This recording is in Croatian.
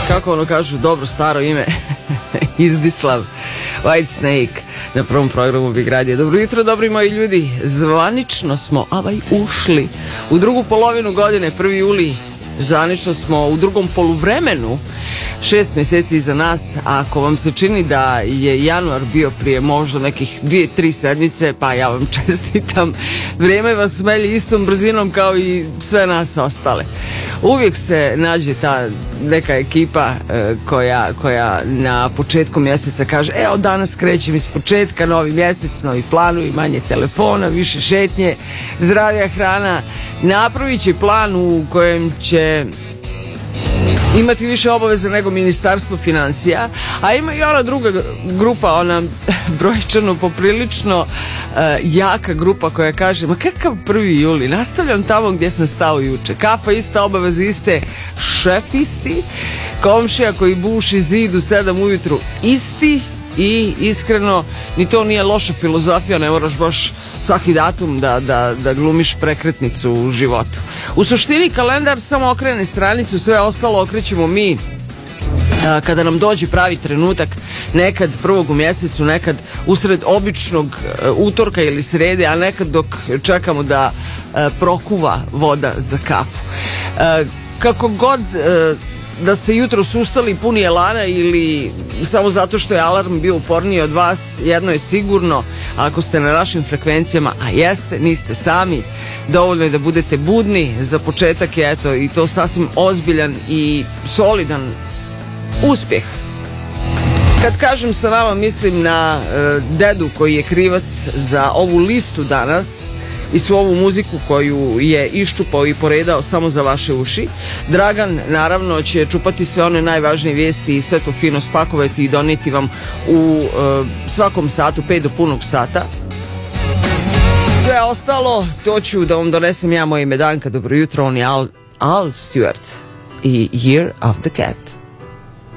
Kako ono kažu, dobro staro ime, Izdislav White Snake na prvom programu Big Radio. Dobro jutro, dobri moji ljudi, zvanično smo ušli u drugu polovinu godine, 1. juli, zvanično smo u drugom poluvremenu, 6 mjeseci iza nas. A ako vam se čini da je januar bio prije možda nekih 2-3 sedmice, pa ja vam čestitam, vrijeme vas smelji istom brzinom kao i sve nas ostale. Uvijek se nađe ta neka ekipa koja na početku mjeseca kaže, evo danas krećem iz početka, novi mjesec, novi planovi, manje telefona, više šetnje, zdravija hrana. Napravit će plan u kojem će imati više obaveza nego Ministarstvo financija, a ima i ona druga grupa, ona brojčano poprilično jaka grupa koja kaže, ma kakav 1. juli, nastavljam tamo gdje sam stao juče, kafa ista, obaveze iste, šef isti, komšija koji buši zid u 7 ujutru isti. I iskreno, ni to nije loša filozofija, ne moraš baš svaki datum da glumiš prekretnicu u životu. U suštini kalendar samo okrene stranicu, sve ostalo okrećemo mi kada nam dođe pravi trenutak, nekad prvog u mjesecu, nekad usred običnog utorka ili srede, a nekad dok čekamo da prokuva voda za kafu. Kako god da ste jutros ustali puni elana ili samo zato što je alarm bio uporniji od vas, jedno je sigurno, ako ste na našim frekvencijama, a jeste, niste sami, dovoljno je da budete budni. Za početak je eto i to sasvim ozbiljan i solidan uspjeh. Kad kažem sa nama, mislim na dedu koji je krivac za ovu listu danas i svu ovu muziku koju je iščupao i poredao samo za vaše uši. Dragan naravno će čupati sve one najvažnije vijesti i sve to fino spakovati i donijeti vam u svakom satu, 5 do punog sata. Sve ostalo to ću da vam donesem ja, moje ime Danka. Dobro jutro, on je Al Stewart i Year of the Cat.